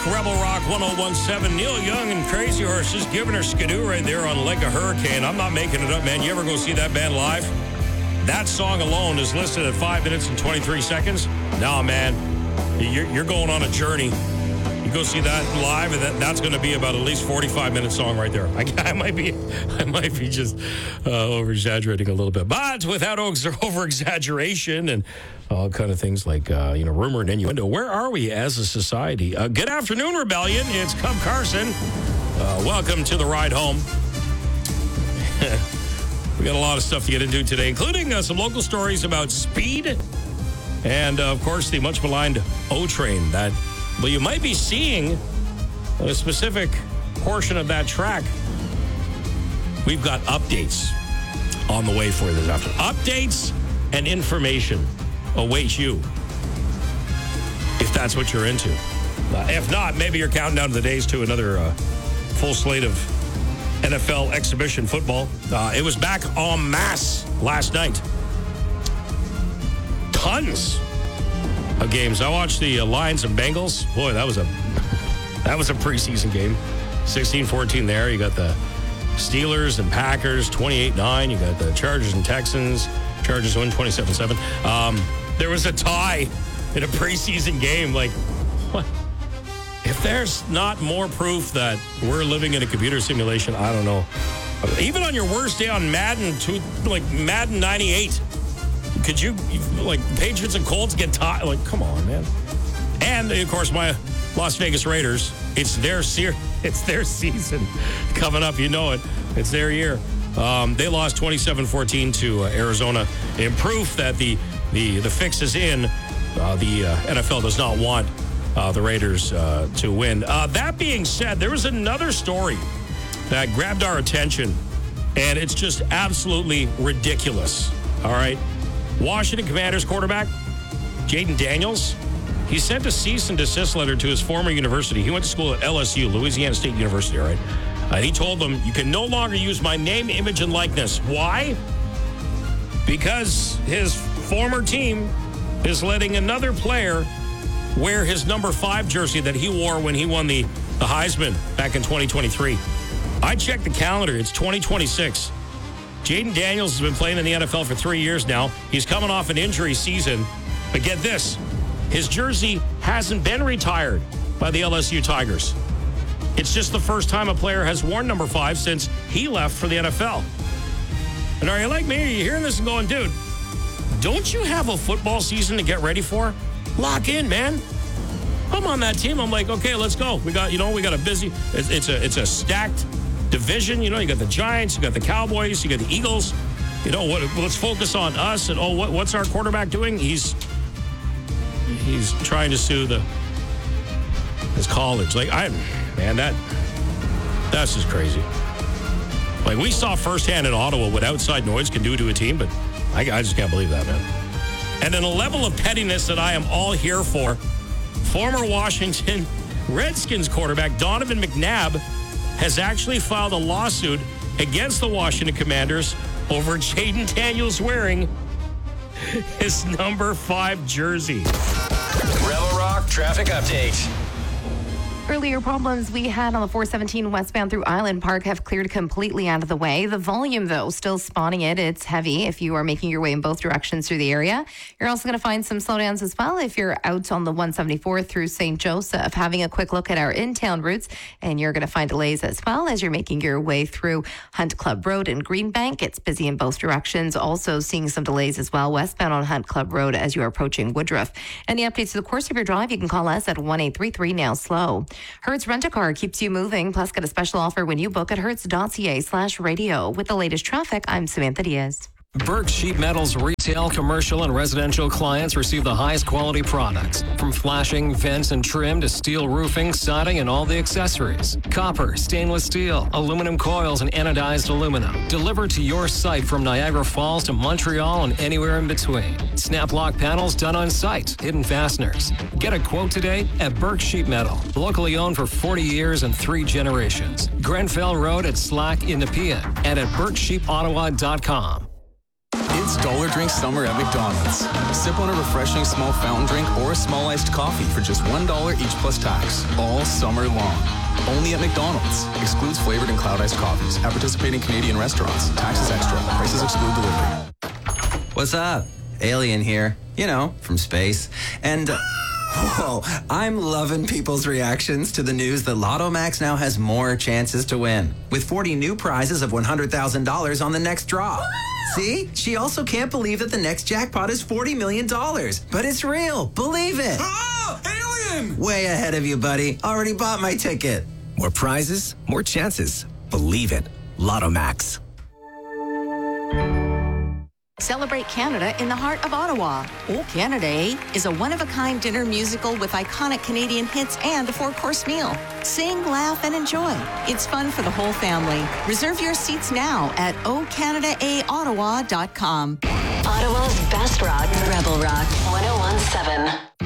Rebel Rock 1017. Neil Young and Crazy Horses giving her skidoo right there on Like a Hurricane. I'm not making it up, man. You ever go see that band live? That song alone is listed at 5 minutes and 23 seconds. No, man. You're going on a journey. You go see that live, and that's going to be about at least 45-minute song right there. I might be just over-exaggerating a little bit, but without over-exaggeration and all kind of things like rumor and innuendo. Where are we as a society? Good afternoon, Rebellion. It's Cub Carson. Welcome to the ride home. We got a lot of stuff to get into today, including some local stories about speed and, of course, the much maligned O-Train that. Well, you might be seeing a specific portion of that track. We've got updates on the way for you this afternoon. Updates and information await you, if that's what you're into. If not, maybe you're counting down the days to another full slate of NFL exhibition football. It was back en masse last night. Tons of games. I watched the Lions and Bengals. Boy, that was a preseason game. 16-14 there. You got the Steelers and Packers, 28-9. You got the Chargers and Texans. Chargers win 27-7. There was a tie in a preseason game. Like, what? If there's not more proof that we're living in a computer simulation, I don't know. Even on your worst day on Madden 98, could you, Patriots and Colts get tied? Like, come on, man. And, of course, my Las Vegas Raiders, it's their season coming up. You know it. It's their year. They lost 27-14 to Arizona in proof that the fix is in. The NFL does not want the Raiders to win. That being said, there was another story that grabbed our attention, and it's just absolutely ridiculous. All right? Washington Commanders quarterback, Jayden Daniels, he sent a cease and desist letter to his former university. He went to school at LSU, Louisiana State University, all right? And he told them, you can no longer use my name, image, and likeness. Why? Because his former team is letting another player wear his number 5 jersey that he wore when he won the Heisman back in 2023. I checked the calendar. It's 2026. Jayden Daniels has been playing in the NFL for 3 years now. He's coming off an injury season. But get this, his jersey hasn't been retired by the LSU Tigers. It's just the first time a player has worn number 5 since he left for the NFL. And are you like me? Are you hearing this and going, dude, don't you have a football season to get ready for? Lock in, man. I'm on that team. I'm like, okay, let's go. We got a busy, it's a stacked division. You got the Giants, you got the Cowboys, you got the Eagles. Let's focus on us. And what's our quarterback doing? He's trying to sue his college. That's just crazy. Like, we saw firsthand in Ottawa what outside noise can do to a team, but I just can't believe that, man. And in a level of pettiness that I am all here for, former Washington Redskins quarterback Donovan McNabb has actually filed a lawsuit against the Washington Commanders over Jayden Daniels wearing his number 5 jersey. Rebel Rock traffic update. Earlier problems we had on the 417 westbound through Island Park have cleared completely out of the way. The volume, though, still spotting it. It's heavy if you are making your way in both directions through the area. You're also going to find some slowdowns as well if you're out on the 174 through St. Joseph. Having a quick look at our in-town routes, and you're going to find delays as well as you're making your way through Hunt Club Road and Greenbank. It's busy in both directions. Also seeing some delays as well westbound on Hunt Club Road as you are approaching Woodruff. Any updates to the course of your drive, you can call us at 1-833-NOW-SLOW. Hertz Rent-A-Car keeps you moving, plus get a special offer when you book at hertz.ca/radio. With the latest traffic, I'm Samantha Diaz. Burke Sheet Metal's retail, commercial, and residential clients receive the highest quality products. From flashing, vents, and trim to steel roofing, siding, and all the accessories. Copper, stainless steel, aluminum coils, and anodized aluminum. Delivered to your site from Niagara Falls to Montreal and anywhere in between. Snap lock panels done on site. Hidden fasteners. Get a quote today at Burke Sheet Metal. Locally owned for 40 years and 3 generations. Grenfell Road at Slack in Nepean and at BurkeSheetOttawa.com. It's It's Dollar Drink Summer at McDonald's. Sip on a refreshing small fountain drink or a small iced coffee for just $1 each plus tax, all summer long. Only at McDonald's. Excludes flavored and cloud iced coffees at participating Canadian restaurants. Taxes extra. Prices exclude delivery. What's up? Alien here. You know, from space. And, whoa, I'm loving people's reactions to the news that Lotto Max now has more chances to win, with 40 new prizes of $100,000 on the next draw. See? She also can't believe that the next jackpot is $40 million. But it's real. Believe it. Oh, alien! Way ahead of you, buddy. Already bought my ticket. More prizes, more chances. Believe it. Lotto Max. Celebrate Canada in the heart of Ottawa. Oh Canada is a one-of-a-kind dinner musical with iconic Canadian hits and a 4-course meal. Sing, laugh, and enjoy. It's fun for the whole family. Reserve your seats now at ocanadaaottawa.com. Ottawa's best rock, Rebel Rock 101.7.